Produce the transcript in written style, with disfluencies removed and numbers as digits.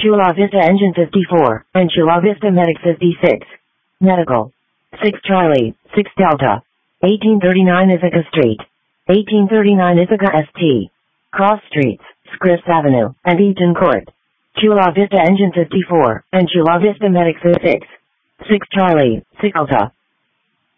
Chula Vista Engine 54, and Chula Vista Medic 56. Medical. 6 Charlie, 6 Delta. 1839 Ithaca Street. 1839 Ithaca St. Cross Streets, Scripps Avenue, and Eaton Court. Chula Vista Engine 54, and Chula Vista Medic 56. 6 Charlie, 6 Delta.